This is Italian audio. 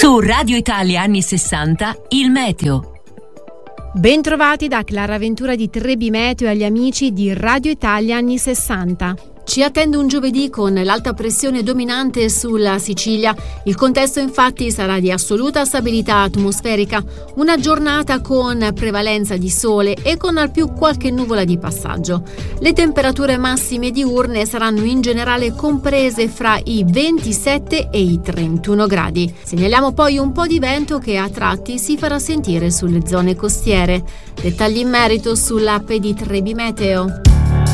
Su Radio Italia anni 60, il meteo. Bentrovati da Clara Ventura di Trebi Meteo e agli amici di Radio Italia anni 60. Ci attende un giovedì con l'alta pressione dominante sulla Sicilia. Il contesto infatti sarà di assoluta stabilità atmosferica, una giornata con prevalenza di sole e con al più qualche nuvola di passaggio. Le temperature massime diurne saranno in generale comprese fra i 27 e i 31 gradi. Segnaliamo poi un po' di vento che a tratti si farà sentire sulle zone costiere. Dettagli in merito sull'app di Trebi Meteo.